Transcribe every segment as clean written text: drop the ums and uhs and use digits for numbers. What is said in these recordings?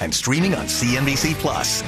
and streaming on CNBC Plus.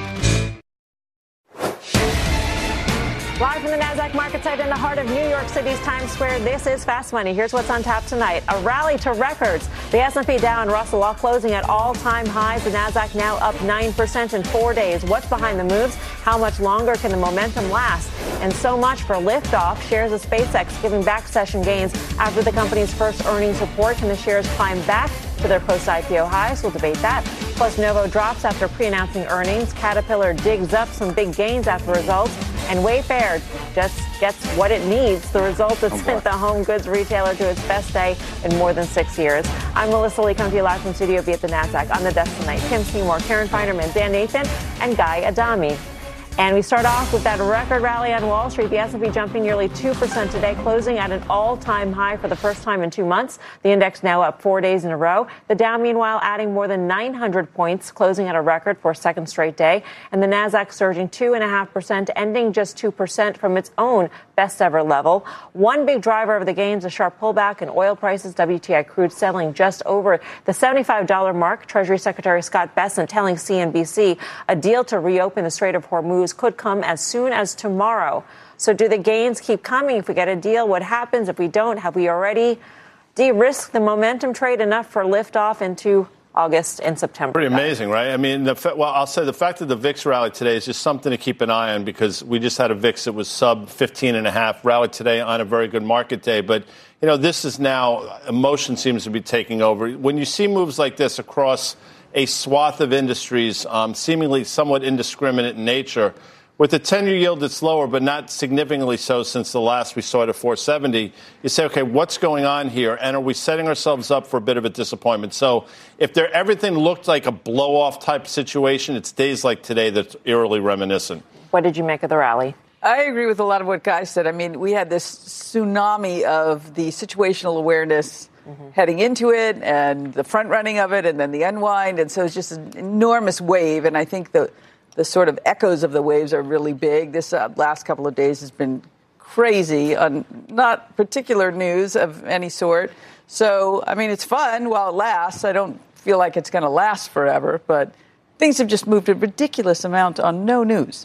Live from the NASDAQ market site in the heart of New York City's Times Square, this is Fast Money. Here's what's on tap tonight. A rally to records. The S&P, Dow, and Russell all closing at all-time highs. The NASDAQ now up 9% in 4 days. What's behind the moves? How much longer can the momentum last? And so much for liftoff. Shares of SpaceX giving back session gains after the company's first earnings report. Can the shares climb back to their post-IPO highs? We'll debate that. Plus, Novo drops after pre-announcing earnings. Caterpillar digs up some big gains after results. And Wayfair just gets what it needs. The result that sent the home goods retailer to its best day in more than 6 years. I'm Melissa Lee, coming to you live from Studio B at the NASDAQ. On the desk tonight, Tim Seymour, Karen Feinerman, Dan Nathan, and Guy Adami. And we start off with that record rally on Wall Street. The S&P jumping nearly 2% today, closing at an all-time high for the first time in 2 months. The index now up 4 days in a row. The Dow, meanwhile, adding more than 900 points, closing at a record for a second straight day. And the Nasdaq surging 2.5%, ending just 2% from its own best-ever level. One big driver of the gains, a sharp pullback in oil prices. WTI crude settling just over the $75 mark. Treasury Secretary Scott Bessent telling CNBC a deal to reopen the Strait of Hormuz could come as soon as tomorrow. So do the gains keep coming if we get a deal? What happens if we don't? Have we already de-risked the momentum trade enough for liftoff into August and September? Pretty amazing, right? I mean, I'll say the fact that the VIX rally today is just something to keep an eye on, because we just had a VIX that was sub 15.5 rally today on a very good market day. But, you know, this is now, emotion seems to be taking over. When you see moves like this across a swath of industries, seemingly somewhat indiscriminate in nature, with the 10-year yield that's lower, but not significantly so since the last we saw it at 470, you say, okay, what's going on here? And are we setting ourselves up for a bit of a disappointment? So if everything looked like a blow-off type situation, it's days like today that's eerily reminiscent. What did you make of the rally? I agree with a lot of what Guy said. I mean, we had this tsunami of the situational awareness heading into it, and the front running of it, and then the unwind. And so it's just an enormous wave. And I think the sort of echoes of the waves are really big. This last couple of days has been crazy on not particular news of any sort. So, I mean, it's fun while it lasts. I don't feel like it's going to last forever, but things have just moved a ridiculous amount on no news.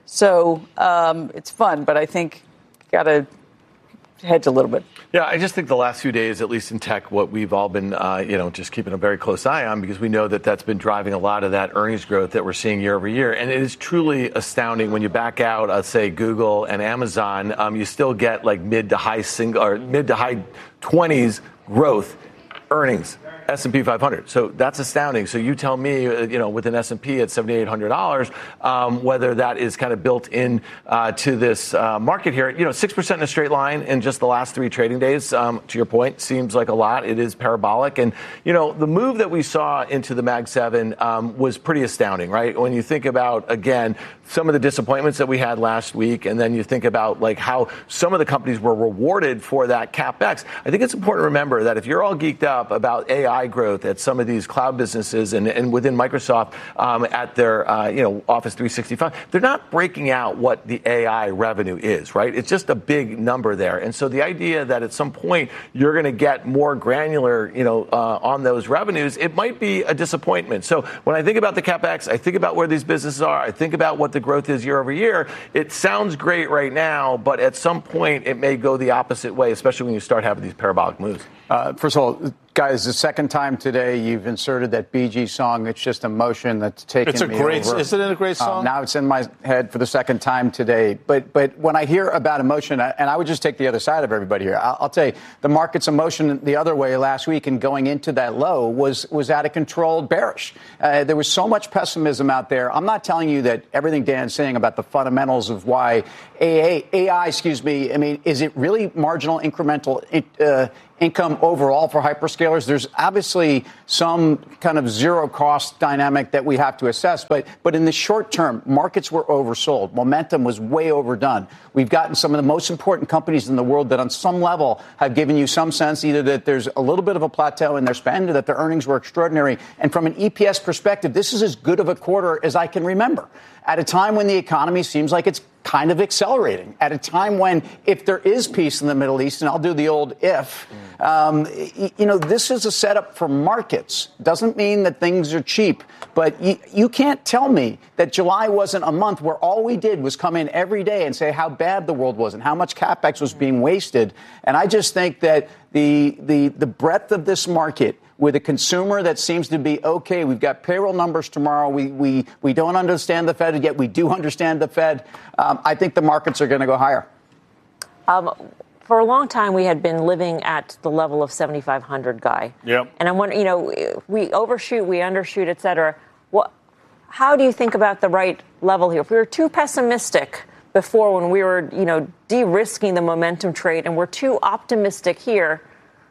So it's fun, but I think got to hedge a little bit. Yeah, I just think the last few days, at least in tech, what we've all been, just keeping a very close eye on, because we know that that's been driving a lot of that earnings growth that we're seeing year over year. And it is truly astounding when you back out, say, Google and Amazon, you still get like mid to high 20s growth earnings. S&P 500. So that's astounding. So you tell me, with an S&P at $7,800, whether that is kind of built in to this market here. 6% in a straight line in just the last 3 trading days, to your point, seems like a lot. It is parabolic. And, the move that we saw into the Mag 7 was pretty astounding, right? When you think about, again, some of the disappointments that we had last week, and then you think about like how some of the companies were rewarded for that CapEx. I think it's important to remember that if you're all geeked up about AI growth at some of these cloud businesses and within Microsoft at their Office 365, they're not breaking out what the AI revenue is, right? It's just a big number there. And so the idea that at some point you're going to get more granular, on those revenues, it might be a disappointment. So when I think about the CapEx, I think about where these businesses are, I think about what the growth is year over year. It sounds great right now, but at some point it may go the opposite way, especially when you start having these parabolic moves. First of all, guys, the second time today you've inserted that Bee Gees song. It's just emotion that's taken me over. Isn't it a great song? Now it's in my head for the second time today. But when I hear about emotion, and I would just take the other side of everybody here. I'll tell you, the market's emotion the other way last week and going into that low was out of control, bearish. There was so much pessimism out there. I'm not telling you that everything Dan's saying about the fundamentals of why AI, I mean, is it really marginal incremental income overall for hyperscalers? There's obviously some kind of zero cost dynamic that we have to assess. But in the short term, markets were oversold. Momentum was way overdone. We've gotten some of the most important companies in the world that on some level have given you some sense either that there's a little bit of a plateau in their spend or that their earnings were extraordinary. And from an EPS perspective, this is as good of a quarter as I can remember at a time when the economy seems like it's kind of accelerating at a time when, if there is peace in the Middle East, and I'll do the old if, this is a setup for markets. Doesn't mean that things are cheap, but you can't tell me that July wasn't a month where all we did was come in every day and say how bad the world was and how much CapEx was being wasted. And I just think that the breadth of this market, with a consumer that seems to be okay. We've got payroll numbers tomorrow. We don't understand the Fed, yet we do understand the Fed. I think the markets are going to go higher. For a long time, we had been living at the level of 7,500, Guy. Yep. And I'm wondering, we overshoot, we undershoot, et cetera. How do you think about the right level here? If we were too pessimistic before when we were, de-risking the momentum trade, and we're too optimistic here,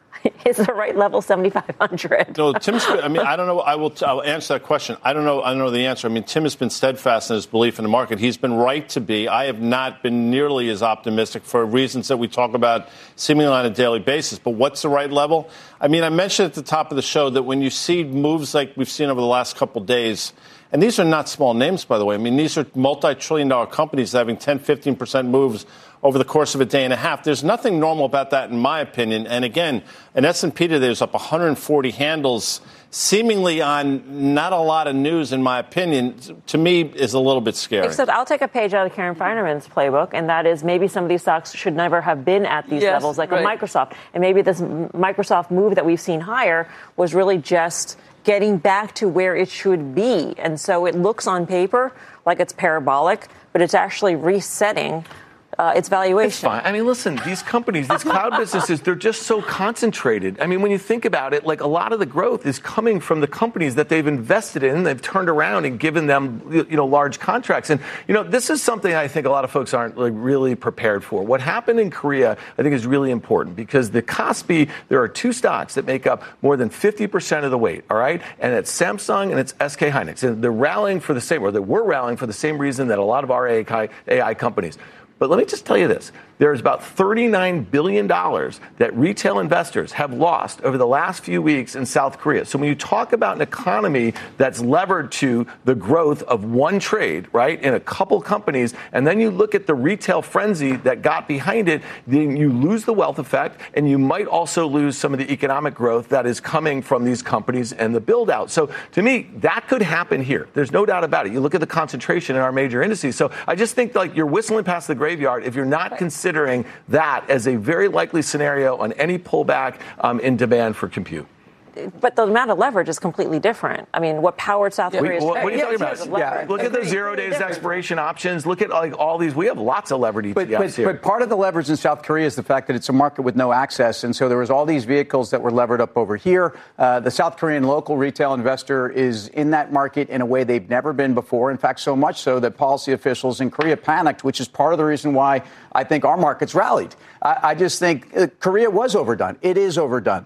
is the right level 7,500? No, I don't know. I'll answer that question. I don't know the answer. I mean, Tim has been steadfast in his belief in the market. He's been right to be. I have not been nearly as optimistic for reasons that we talk about seemingly on a daily basis. But what's the right level? I mean, I mentioned at the top of the show that when you see moves like we've seen over the last couple of days, and these are not small names, by the way. I mean, these are multi-trillion-dollar companies having 10, 15% moves over the course of a day and a half. There's nothing normal about that, in my opinion. And again, an S&P today is up 140 handles, seemingly on not a lot of news, in my opinion, to me is a little bit scary. Except I'll take a page out of Karen Finerman's playbook, and that is maybe some of these stocks should never have been at these levels, like a Microsoft. And maybe this Microsoft move that we've seen higher was really just getting back to where it should be. And so it looks on paper like it's parabolic, but it's actually resetting its valuation. It's fine. I mean, listen, these companies, these cloud businesses, they're just so concentrated. I mean, when you think about it, like a lot of the growth is coming from the companies that they've invested in. They've turned around and given them, large contracts. And, this is something I think a lot of folks aren't really prepared for. What happened in Korea, I think, is really important because the Kospi, there are two stocks that make up more than 50% of the weight, all right? And it's Samsung and it's SK Hynix. And they're rallying for the same, or they were rallying for the same reason that a lot of our AI companies. But let me just tell you this. There's about $39 billion that retail investors have lost over the last few weeks in South Korea. So when you talk about an economy that's levered to the growth of one trade, right, in a couple companies, and then you look at the retail frenzy that got behind it, then you lose the wealth effect, and you might also lose some of the economic growth that is coming from these companies and the build out. So to me, that could happen here. There's no doubt about it. You look at the concentration in our major indices. So I just think like you're whistling past the graveyard if you're not considering that as a very likely scenario on any pullback in demand for compute. But the amount of leverage is completely different. I mean, what powered South Korea's what are you talking about? Look at the 0 days expiration options. Look at all these. We have lots of levered ETFs here. But part of the leverage in South Korea is the fact that it's a market with no access. And so there was all these vehicles that were levered up over here. The South Korean local retail investor is in that market in a way they've never been before. In fact, so much so that policy officials in Korea panicked, which is part of the reason why I think our markets rallied. I just think Korea was overdone. It is overdone.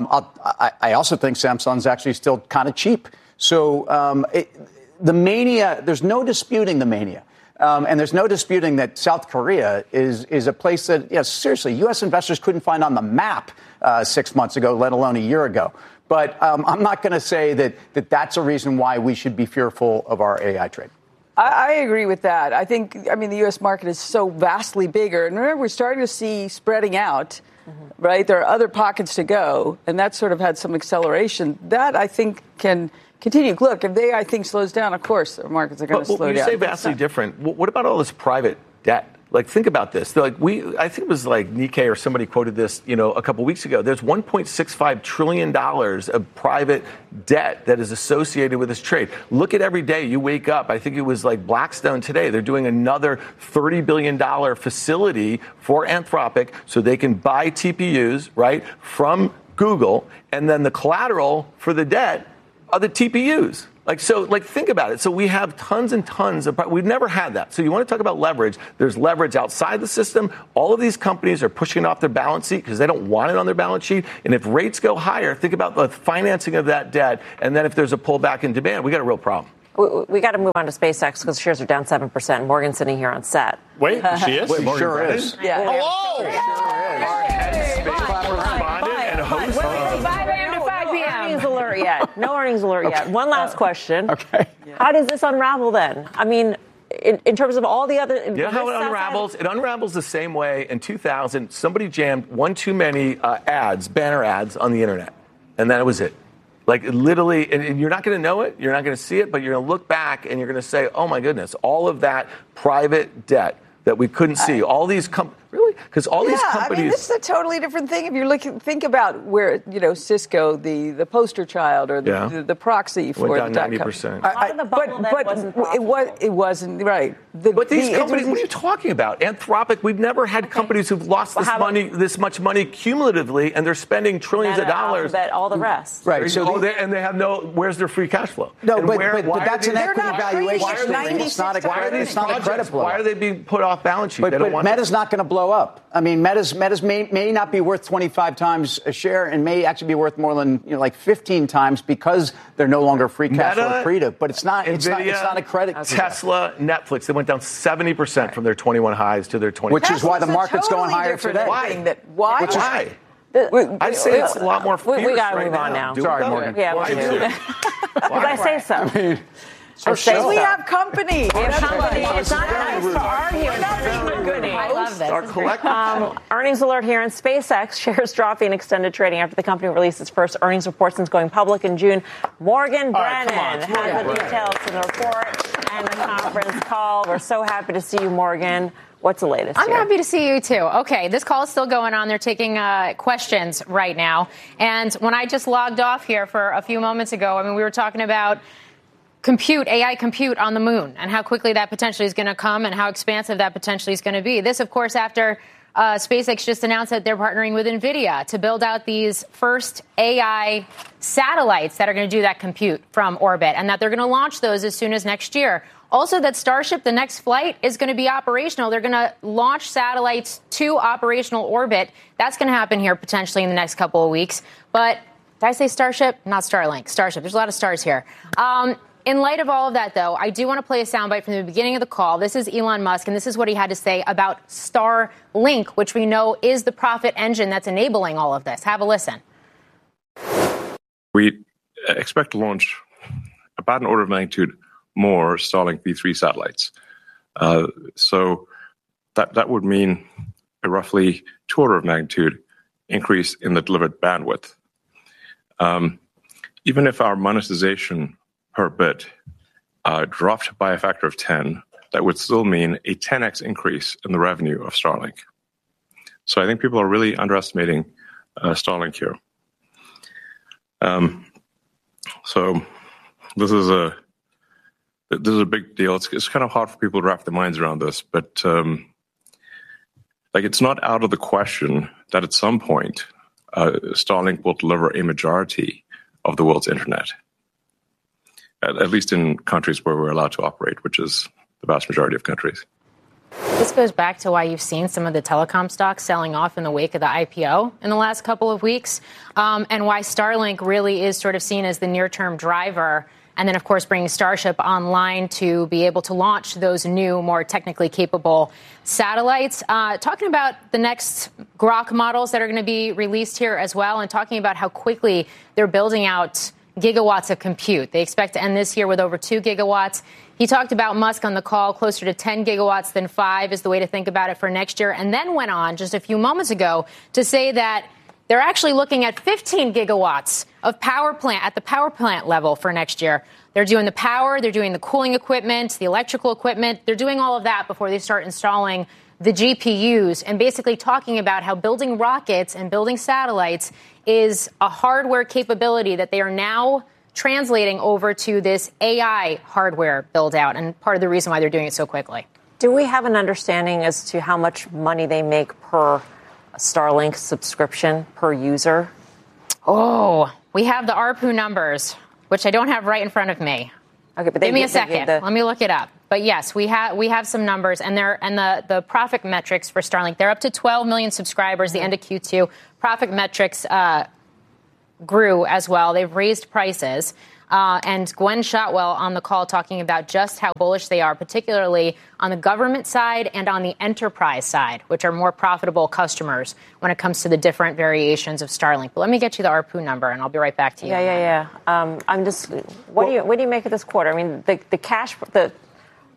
I also think Samsung's actually still kind of cheap. So the mania, there's no disputing the mania. And there's no disputing that South Korea is a place that, seriously, U.S. investors couldn't find on the map 6 months ago, let alone a year ago. But I'm not going to say that that's a reason why we should be fearful of our AI trade. I agree with that. I think, the U.S. market is so vastly bigger. And remember, we're starting to see spreading out, right? There are other pockets to go, and that sort of had some acceleration. That, I think, can continue. Look, if the AI thing slows down, of course, the markets are going to slow down. You say vastly different. What about all this private debt? Like, think about this. I think it was like Nikkei or somebody quoted this, a couple weeks ago. There's $1.65 trillion of private debt that is associated with this trade. Look at every day you wake up. I think it was like Blackstone today. They're doing another $30 billion facility for Anthropic so they can buy TPUs, right, from Google. And then the collateral for the debt are the TPUs. Think about it. So we have tons and tons of, we've never had that. So you want to talk about leverage. There's leverage outside the system. All of these companies are pushing off their balance sheet because they don't want it on their balance sheet. And if rates go higher, think about the financing of that debt. And then if there's a pullback in demand, we got a real problem. We got to move on to SpaceX because shares are down 7%. Morgan's sitting here on set. Wait, she is? Wait, Morgan sure Brennan? Is. Yeah. Hello! Sure is. Our head space correspondent and host. 5 a.m. to 5 p.m. No earnings alert yet. No earnings alert yet. One last question. Okay. How does this unravel then? in terms of all the other. You know how it unravels? It unravels the same way. In 2000, somebody jammed one too many banner ads on the internet, and then it was it. Like literally, and you're not going to know it, you're not going to see it, but you're going to look back and you're going to say, "Oh my goodness, all of that private debt that we couldn't see, all these really, because all these companies." I mean, this is a totally different thing. If you're think about where Cisco, the poster child, or the proxy for went the down 90%. But it wasn't right. But these companies, what are you talking about? Anthropic, we've never had companies who've lost this much money cumulatively, and they're spending trillions of dollars. Alphabet, all the rest. Right. So and they have where's their free cash flow? No, but that's an equity valuation. It's not a credit blow. Why are they being put off balance sheet? But Meta's not going to blow up. I mean, Meta's may not be worth 25 times a share and may actually be worth more than 15 times because they're no longer free cash flow accretive. But it's not a credit. Tesla, Netflix, they went down 70% from their 21 highs to their 20. Which is why the market's going higher today. Why? I'd say it's a lot more fierce. We got to right move on now. Sorry, Morgan. Yeah, because I say so. I mean, we have company. It's not nice to argue. I love this. Our collective. Earnings alert here in SpaceX. Shares dropping extended trading after the company released its first earnings report since going public in June. Morgan Brennan has the details in the report and the conference call. We're so happy to see you, Morgan. What's the latest? I'm happy to see you, too. Okay, this call is still going on. They're taking questions right now. And when I just logged off here for a few moments ago, I mean, we were talking about AI compute on the moon and how quickly that potentially is going to come and how expansive that potentially is going to be. This, of course, after SpaceX just announced that they're partnering with NVIDIA to build out these first AI satellites that are going to do that compute from orbit and that they're going to launch those as soon as next year. Also, that Starship, the next flight, is going to be operational. They're going to launch satellites to operational orbit. That's going to happen here potentially in the next couple of weeks. But did I say Starship? Not Starlink. Starship. There's a lot of stars here. In light of all of that, though, I do want to play a soundbite from the beginning of the call. This is Elon Musk, and this is what he had to say about Starlink, which we know is the profit engine that's enabling all of this. Have a listen. We expect to launch about an order of magnitude more Starlink V3 satellites. So that would mean a roughly 2 order of magnitude increase in the delivered bandwidth. Even if our monetization per bit dropped by a factor of 10, that would still mean a 10x increase in the revenue of Starlink. So I think people are really underestimating Starlink here. So this is a big deal. It's kind of hard for people to wrap their minds around this, but it's not out of the question that at some point Starlink will deliver a majority of the world's internet. At least in countries where we're allowed to operate, which is the vast majority of countries. This goes back to why you've seen some of the telecom stocks selling off in the wake of the IPO in the last couple of weeks, and why Starlink really is sort of seen as the near-term driver. And then, of course, bringing Starship online to be able to launch those new, more technically capable satellites. Talking about the next Grok models that are going to be released here as well, and talking about how quickly they're building out gigawatts of compute. They expect to end this year with over 2 gigawatts. He talked about Musk on the call, closer to 10 gigawatts than 5 is the way to think about it for next year, and then went on just a few moments ago to say that they're actually looking at 15 gigawatts of power plant at the power plant level for next year. They're doing the power, they're doing the cooling equipment, the electrical equipment. They're doing all of that before they start installing the GPUs, and basically talking about how building rockets and building satellites is a hardware capability that they are now translating over to this AI hardware build out, and part of the reason why they're doing it so quickly. Do we have an understanding as to how much money they make per Starlink subscription per user? Oh, we have the ARPU numbers, which I don't have right in front of me. Okay, but give me a second. Let me look it up. But yes, we have some numbers, and the profit metrics for Starlink. They're up to 12 million subscribers. The end of Q2 profit metrics grew as well. They've raised prices. And Gwen Shotwell on the call talking about just how bullish they are, particularly on the government side and on the enterprise side, which are more profitable customers when it comes to the different variations of Starlink. But let me get you the ARPU number, and I'll be right back to you. Yeah. I'm just. What do you make of this quarter? I mean, the cash.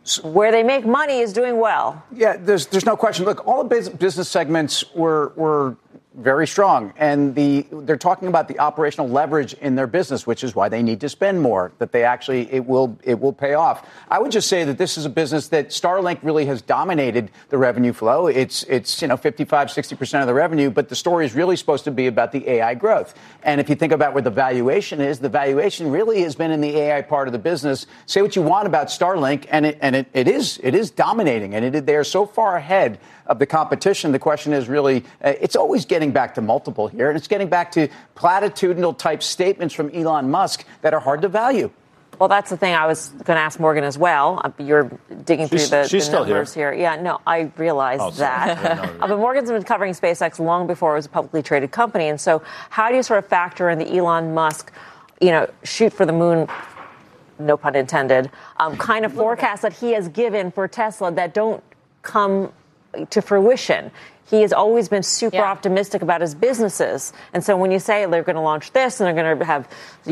where they make money is doing well. Yeah, there's no question. Look, all the business segments were very strong, and they're talking about the operational leverage in their business, which is why they need to spend more. That they actually it will pay off. I would just say that this is a business that Starlink really has dominated the revenue flow. It's 55-60% of the revenue, but the story is really supposed to be about the AI growth. And if you think about where the valuation is, the valuation really has been in the AI part of the business. Say what you want about Starlink, and it is dominating, and they are so far ahead of the competition. The question is really, it's always getting back to multiple here, and it's getting back to platitudinal type statements from Elon Musk that are hard to value. Well, that's the thing I was going to ask Morgan as well. You're digging through the numbers here. Yeah, no, I realize that. But Morgan's been covering SpaceX long before it was a publicly traded company. And so how do you sort of factor in the Elon Musk, shoot for the moon, no pun intended, kind of forecast that he has given for Tesla that don't come to fruition? He has always been super optimistic about his businesses. And so when you say they're going to launch this and they're going to have,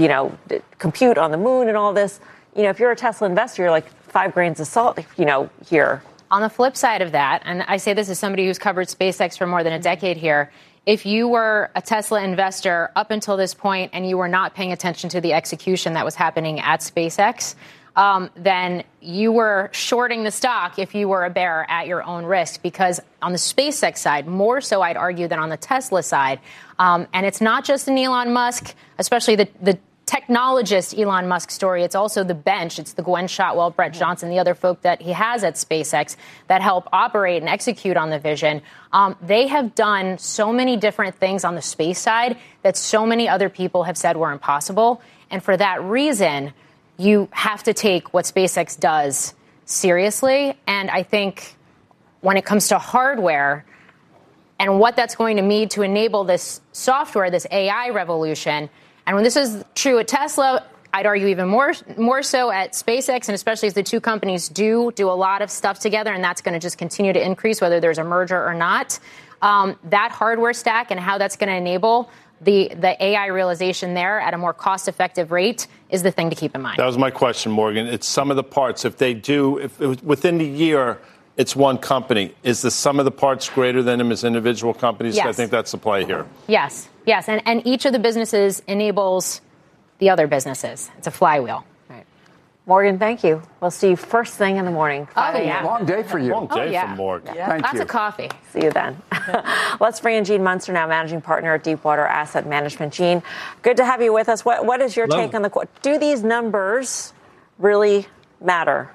compute on the moon and all this, if you're a Tesla investor, you're like 5 grains of salt, here. On the flip side of that, and I say this as somebody who's covered SpaceX for more than a decade here, if you were a Tesla investor up until this point and you were not paying attention to the execution that was happening at SpaceX, then you were shorting the stock if you were a bear at your own risk, because on the SpaceX side, more so I'd argue than on the Tesla side, and it's not just an Elon Musk, especially the technologist Elon Musk story. It's also the bench. It's the Gwen Shotwell, Brett Johnson, the other folk that he has at SpaceX that help operate and execute on the vision. They have done so many different things on the space side that so many other people have said were impossible. And for that reason, you have to take what SpaceX does seriously. And I think when it comes to hardware and what that's going to mean to enable this software, this AI revolution, and when this is true at Tesla, I'd argue even more so at SpaceX, and especially as the two companies do a lot of stuff together, and that's going to just continue to increase whether there's a merger or not. That hardware stack and how that's going to enable the AI realization there at a more cost-effective rate is the thing to keep in mind. That was my question, Morgan. It's some of the parts. If within the year it's one company, is the sum of the parts greater than them as individual companies? Yes. I think that's the play here. Yes. And each of the businesses enables the other businesses. It's a flywheel. Right. Morgan, thank you. We'll see you first thing in the morning. 5 a.m. Long day for you. Long day for Morgan. Yeah. Lots of coffee. See you then. Let's bring in Gene Munster now, managing partner at Deepwater Asset Management. Gene, good to have you with us. What is your take on do these numbers really matter?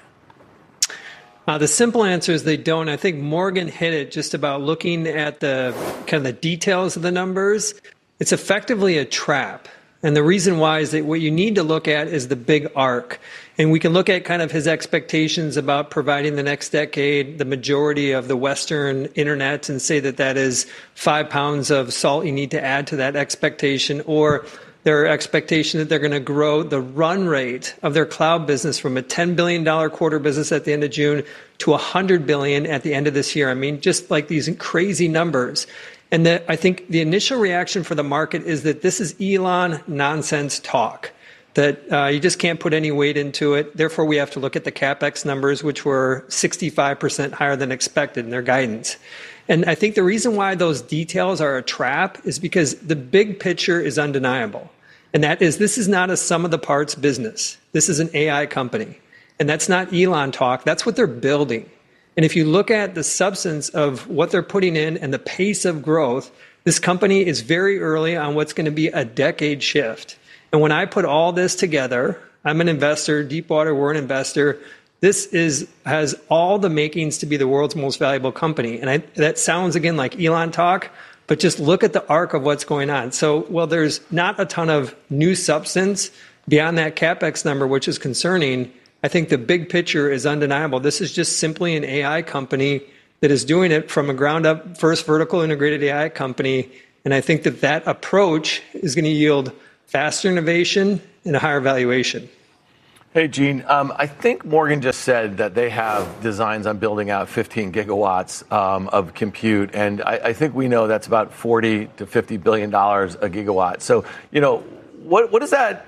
The simple answer is they don't. I think Morgan hit it just about looking at the kind of the details of the numbers. It's effectively a trap. And the reason why is that what you need to look at is the big arc. And we can look at kind of his expectations about providing the next decade the majority of the Western internet and say that is 5 pounds of salt you need to add to that expectation, or their expectation that they're going to grow the run rate of their cloud business from a $10 billion quarter business at the end of June to $100 billion at the end of this year. I mean, just like these crazy numbers. And I think the initial reaction for the market is that this is Elon nonsense talk, that you just can't put any weight into it. Therefore, we have to look at the CapEx numbers, which were 65% higher than expected in their guidance. And I think the reason why those details are a trap is because the big picture is undeniable. And that is, this is not a sum of the parts business. This is an AI company. And that's not Elon talk. That's what they're building. And if you look at the substance of what they're putting in and the pace of growth, this company is very early on what's going to be a decade shift. And when I put all this together, I'm an investor, Deepwater, we're an investor. This has all the makings to be the world's most valuable company. And that sounds, again, like Elon talk, but just look at the arc of what's going on. So, while there's not a ton of new substance beyond that CapEx number, which is concerning, I think the big picture is undeniable. This is just simply an AI company that is doing it from a ground-up, first vertical integrated AI company. And I think that approach is going to yield faster innovation and a higher valuation. Hey, Gene, I think Morgan just said that they have designs on building out 15 gigawatts of compute. And I think we know that's about $40 to $50 billion a gigawatt. So, what does that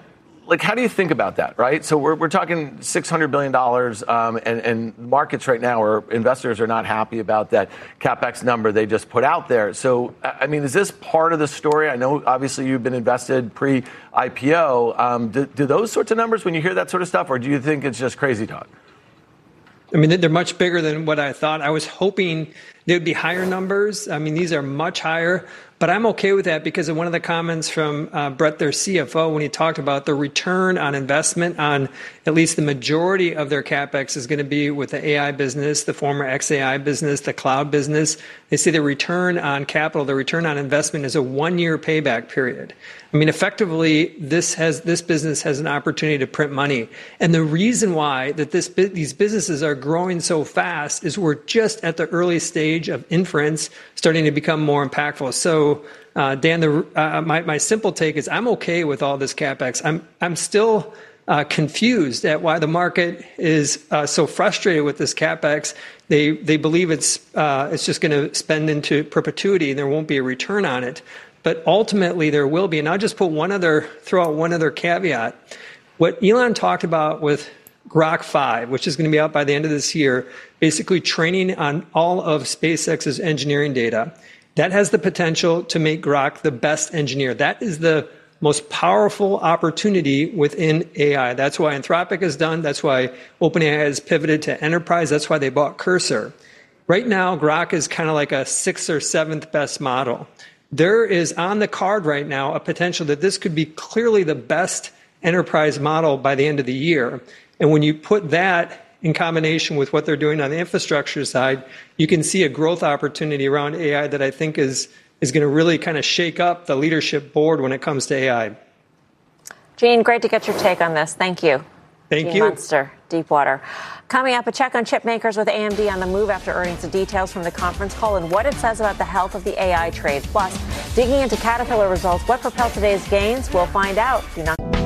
like, how do you think about that, right? So we're talking $600 billion, and markets right now, or investors are not happy about that CapEx number they just put out there. So, I mean, is this part of the story? I know, obviously, you've been invested pre-IPO. Do those sorts of numbers, when you hear that sort of stuff, or do you think it's just crazy talk? I mean, they're much bigger than what I thought. I was hoping there'd be higher numbers. I mean, these are much higher. But I'm okay with that because of one of the comments from Brett, their CFO, when he talked about the return on investment on at least the majority of their CapEx is going to be with the AI business, the former XAI business, the cloud business. They say the return on capital, the return on investment is a 1-year payback period. I mean, effectively, this business has an opportunity to print money. And the reason why that these businesses are growing so fast is we're just at the early stage of inference starting to become more impactful. So, Dan, my simple take is I'm okay with all this CapEx. I'm still confused at why the market is so frustrated with this CapEx. They believe it's just going to spend into perpetuity and there won't be a return on it. But ultimately there will be. And I'll just throw out one other caveat. What Elon talked about with Grok 5, which is going to be out by the end of this year, basically training on all of SpaceX's engineering data, that has the potential to make Grok the best engineer. That is the most powerful opportunity within AI. That's why Anthropic is done. That's why OpenAI has pivoted to enterprise. That's why they bought Cursor. Right now, Grok is kind of like a 6th or 7th best model. There is on the card right now a potential that this could be clearly the best enterprise model by the end of the year. And when you put that in combination with what they're doing on the infrastructure side, you can see a growth opportunity around AI that I think is going to really kind of shake up the leadership board when it comes to AI. Gene, great to get your take on this. Thank you. Thank you. Gene Munster, Deepwater. Coming up, a check on chip makers with AMD on the move after earnings, the details from the conference call and what it says about the health of the AI trade. Plus, digging into Caterpillar results, what propelled today's gains? We'll find out. Do not